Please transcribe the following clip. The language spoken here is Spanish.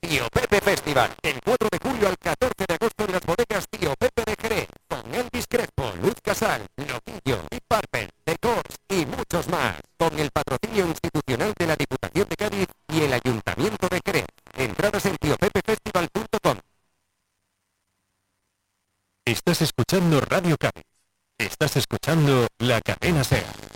Tío Pepe Festival, del 4 de julio al 14 de agosto en las bodegas Tío Pepe de Jerez, con Elvis Crespo, Luz Casal, Loquillo, Deep Purple, The Course y muchos más, con el patrocinio institucional de la Diputación de Cádiz y el Ayuntamiento de Jerez. Entradas en tiopepefestival.com. Estás escuchando Radio Cádiz. Estás escuchando La Cadena SER.